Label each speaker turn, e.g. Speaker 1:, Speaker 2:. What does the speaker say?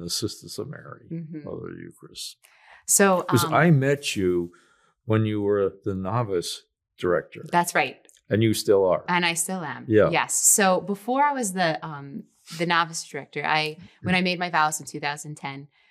Speaker 1: the Sisters of Mary, Mother of the Eucharist.
Speaker 2: So,
Speaker 1: because I met you when you were the novice director.
Speaker 2: That's right.
Speaker 1: And you still are.
Speaker 2: And I still am.
Speaker 1: Yeah.
Speaker 2: Yes. So before I was the novice director, when I made my vows in 2010,